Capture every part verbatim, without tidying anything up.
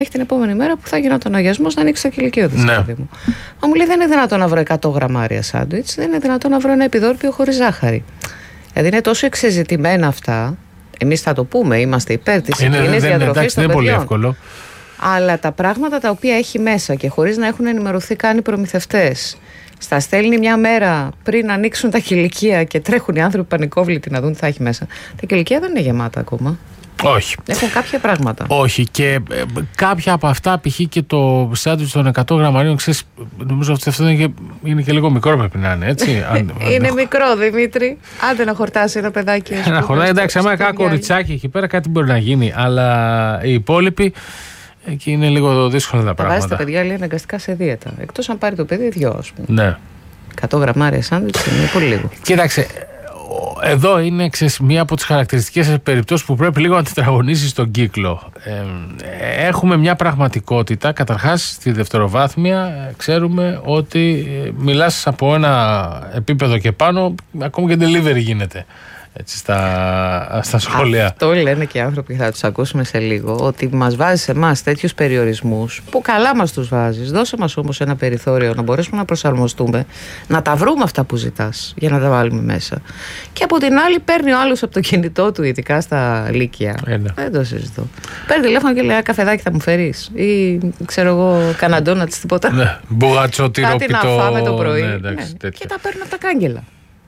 Έχει την επόμενη μέρα που θα γινόταν ο αγιασμός να ανοίξει το κηλικείο της. Ναι. Μα μου λέει δεν είναι δυνατόν να βρω εκατό γραμμάρια σάντουιτς, δεν είναι δυνατόν να βρω ένα επιδόρπιο χωρίς ζάχαρη. Δηλαδή είναι τόσο εξεζητημένα αυτά. Εμείς θα το πούμε, είμαστε υπέρ της υγιεινής διατροφής των παιδιών. Πολύ εύκολο. Αλλά τα πράγματα τα οποία έχει μέσα και χωρίς να έχουν ενημερωθεί καν οι προμηθευτές, στα στέλνει μια μέρα πριν ανοίξουν τα κηλικεία και τρέχουν οι άνθρωποι πανικόβλητοι να δουν τι θα έχει μέσα. Τα κηλικεία δεν είναι γεμάτα ακόμα. Όχι. Έχουν κάποια πράγματα. Όχι. Και ε, κάποια από αυτά, π.χ. και το σάντουιτς των εκατό γραμμαρίων, ξέρεις, νομίζω ότι αυτό είναι και, είναι και λίγο μικρό, πρέπει να είναι, έτσι. αν, είναι αν... μικρό, Δημήτρη. Άντε να χορτάσει ένα παιδάκι. Να χορτάσει, εντάξει, άμα κάνα κοριτσάκι εκεί πέρα, κάτι μπορεί να γίνει. Αλλά οι υπόλοιποι, εκεί είναι λίγο δύσκολα τα πράγματα. Βάζει τα παιδιά, λέει, αναγκαστικά σε δίαιτα. Εκτός αν πάρει το παιδί δυο, ας πούμε. Ναι. εκατό γραμμάρια σάντουιτς είναι πολύ λίγο. Κοίταξε. Εδώ είναι, ξέρεις, μία από τις χαρακτηριστικές περιπτώσεις που πρέπει λίγο να τετραγωνίσεις στον κύκλο. Ε, έχουμε μια πραγματικότητα, καταρχάς στη δευτεροβάθμια ξέρουμε ότι μιλάς από ένα επίπεδο και πάνω, ακόμα και delivery γίνεται. Έτσι, στα, στα σχολεία. Αυτό λένε και οι άνθρωποι, θα τους ακούσουμε σε λίγο, ότι μας βάζεις εμάς τέτοιους περιορισμούς που καλά μας τους βάζεις. Δώσε μας όμως ένα περιθώριο να μπορέσουμε να προσαρμοστούμε, να τα βρούμε αυτά που ζητάς για να τα βάλουμε μέσα. Και από την άλλη παίρνει ο άλλος από το κινητό του, ειδικά στα λύκεια. Ε, ναι. Δεν το συζητώ. Παίρνει τηλέφωνο και λέει καφεδάκι θα μου φέρεις, ή ξέρω εγώ κανένα ντόνατς τίποτα. Ναι. Μπουγάτσο, τυρόπιτο. Κάτι να φάμε το πρωί. Ναι, εντάξει, ναι. Και τα παίρνω από τα κάγκελα.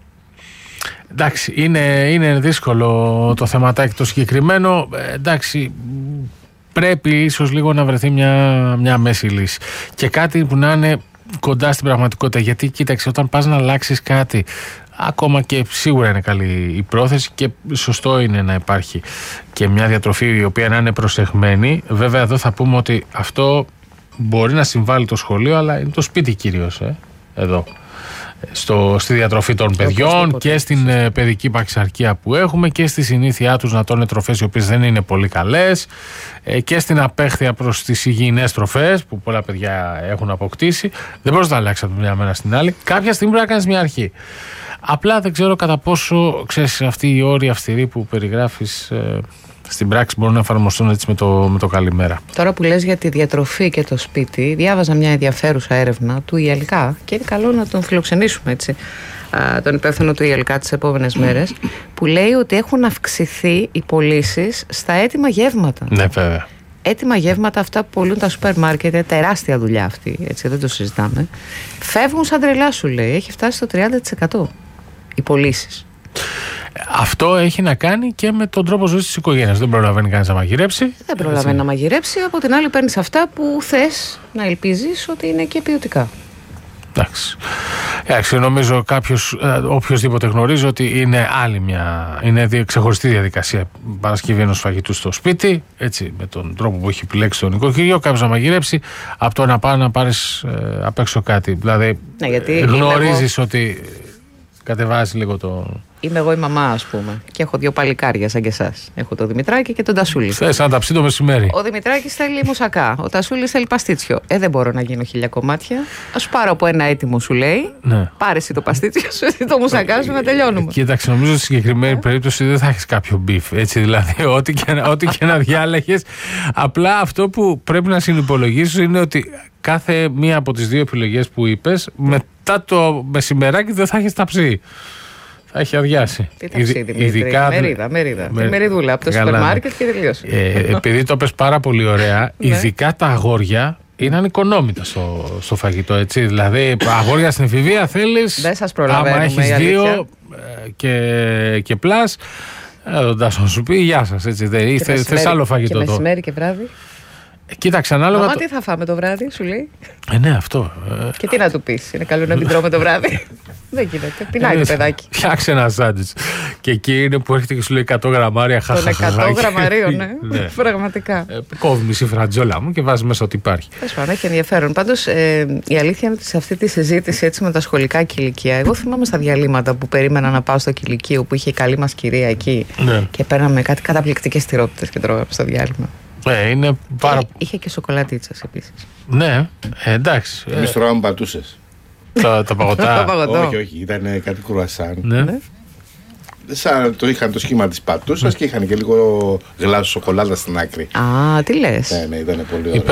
Εντάξει, είναι, είναι δύσκολο το θεματάκι το συγκεκριμένο. Ε, εντάξει, πρέπει ίσως λίγο να βρεθεί μια, μια μέση λύση. Και κάτι που να είναι κοντά στην πραγματικότητα. Γιατί κοίταξε, όταν πας να αλλάξεις κάτι, ακόμα και σίγουρα είναι καλή η πρόθεση και σωστό είναι να υπάρχει και μια διατροφή η οποία να είναι προσεχμένη. Βέβαια, εδώ θα πούμε ότι αυτό μπορεί να συμβάλλει το σχολείο, αλλά είναι το σπίτι κυρίως, ε, εδώ. Στο, στη διατροφή των παιδιών και στην ε, παιδική παξαρκία που έχουμε και στη συνήθειά τους να τρώνε τροφές οι οποίες δεν είναι πολύ καλές ε, και στην απέχθεια προς τις υγιεινές τροφές που πολλά παιδιά έχουν αποκτήσει. Δεν μπορείς να αλλάξεις από μια μέρα στην άλλη. Κάποια στιγμή πρέπει να κάνεις μια αρχή. Απλά δεν ξέρω κατά πόσο, ξέρεις, αυτοί οι όροι αυστηροί που περιγράφεις ε, στην πράξη μπορούν να εφαρμοστούν έτσι με το, με το καλημέρα. Τώρα που λες για τη διατροφή και το σπίτι, διάβαζα μια ενδιαφέρουσα έρευνα του ι ελ κέι και είναι καλό να τον φιλοξενήσουμε έτσι, α, τον υπεύθυνο του ι ελ κέι τις επόμενες μέρες, που λέει ότι έχουν αυξηθεί οι πωλήσεις στα έτοιμα γεύματα. Ναι, βέβαια. Έτοιμα γεύματα, αυτά που πωλούν τα σούπερ μάρκετ, είναι τεράστια δουλειά αυτή, έτσι, δεν το συζητάμε. Φεύγουν σαν τρελά, σου λέει, έχει φτάσει στο τριάντα τοις εκατό οι πωλήσεις. Αυτό έχει να κάνει και με τον τρόπο ζωής της οικογένειας. Δεν προλαβαίνει κανείς να μαγειρέψει. Δεν προλαβαίνει έτσι να μαγειρέψει. Από την άλλη, παίρνεις αυτά που θες να ελπίζεις ότι είναι και ποιοτικά. Εντάξει. Εντάξει, νομίζω κάποιος, οποιοσδήποτε γνωρίζει ότι είναι άλλη μια. Είναι ξεχωριστή διαδικασία παρασκευή ενός φαγητού στο σπίτι. Έτσι, με τον τρόπο που έχει επιλέξει το νοικοκυριό, κάποιος να μαγειρέψει, από το να πάει να πάρεις ε, απ' έξω κάτι. Δηλαδή, ναι, γιατί γνωρίζεις εγώ... ότι κατεβάζει λίγο το. Είμαι εγώ η μαμά, ας πούμε, και έχω δύο παλικάρια σαν και εσάς. Έχω το Δημητράκη και τον Τασούλη. Θες να ταψεί το μεσημέρι. Ο Δημητράκης θέλει μουσακά. Ο Τασούλης θέλει παστίτσιο. Ε, δεν μπορώ να γίνω χίλια κομμάτια. Α σου πάρω από ένα έτοιμο, σου λέει. Ναι. Πάρε εσύ το παστίτσιο σου, εσύ το μουσακά σου, να τελειώνουμε. Κοίταξε, νομίζω στη συγκεκριμένη περίπτωση δεν θα έχει κάποιο μπιφ. Έτσι, δηλαδή, ό,τι και, ό,τι και να διάλεγε. Απλά αυτό που πρέπει να συνυπολογίσεις είναι ότι κάθε μία από τις δύο επιλογές που είπες, μετά το μεσημεράκι δεν θα έχει ταψεί. Θα έχει αδειάσει. Τι ταψί, Δημήτρη, ειδικά... μερίδα, μερίδα. Με... μεριδούλα από το σούπερ μάρκετ και τελείωσε. Ε, επειδή το πες πάρα πολύ ωραία, ειδικά τα αγόρια είναι ανικονόμητα στο, στο φαγητό, έτσι. Δηλαδή, αγόρια στην εφηβεία θέλεις, δεν σας προλαβαίνουμε, άμα έχεις δύο και, και πλάς, ο Τάσος σου πει γεια σας, έτσι. Δεν, θε, θες άλλο φαγητό. Και μεσημέρι και βράδυ. Κοίταξε, ανάλογα. Μα τι θα φάμε το βράδυ, σου λέει. Ε, ναι, αυτό. Και τι να του πεις, είναι καλό να μην τρώμε το βράδυ. Δεν γίνεται. Πεινάει το παιδάκι. Φτιάξε ένα σάντουιτς. Και εκεί είναι που έρχεται και σου λέει εκατό γραμμάρια χαχαχαχ. Των εκατό γραμμαρίων, ναι. ναι. Πραγματικά. Ε, κόβει μισή φρατζόλα μου και βάζει μέσα ό,τι υπάρχει. Τέλος πάντων, έχει ενδιαφέρον. Πάντως, ε, η αλήθεια είναι ότι σε αυτή τη συζήτηση έτσι, με τα σχολικά κηλικεία, εγώ θυμάμαι στα διαλύματα που περίμενα να πάω στο κηλικείο που είχε η καλή μας κυρία εκεί ναι. και παίρναμε κάτι καταπληκτικές τυρόπιτες και τρώγαμε στο διάλειμμα. Ε, είναι πάρα... Είχε, είχε και σοκολατίτσας επίσης. Ναι, ε, εντάξει. Εμείς ε... τρώγαμε πατούσες. Τα, τα παγωτά. όχι, όχι, ήταν κάτι κρουασάν. Ναι. Σαν το είχαν το σχήμα της πατούσας και είχαν και λίγο γλάζο σοκολάτα στην άκρη. Α, τι λες. Ναι, ναι, ήταν πολύ ωραίο.